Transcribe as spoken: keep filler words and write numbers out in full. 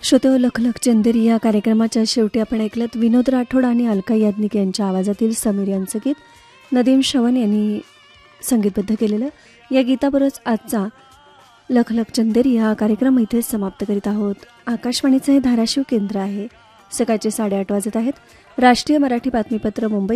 श्रोतेहो, लख लख चंदेरी या कार्यक्रमाच्या शेवटी आपण ऐकलत विनोद राठोड आणि अलका याज्ञिक यांच्या आवाजातील समीर यांचं गीत नदीम श्रवण यांनी संगीतबद्ध केलेलं. या गीताबरोबरच आजचा लख लख चंदेरी हा कार्यक्रम इथेच समाप्त करीत आहोत. आकाशवाणीचं हे धाराशिव केंद्र आहे. सकाळचे साडेआठ वाजत आहेत. राष्ट्रीय मराठी बातमीपत्र मुंबई